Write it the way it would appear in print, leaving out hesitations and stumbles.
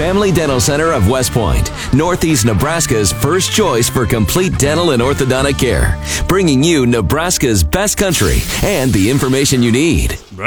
Family Dental Center of West Point, Northeast Nebraska's first choice for complete dental and orthodontic care, bringing you Nebraska's best country and the information you need.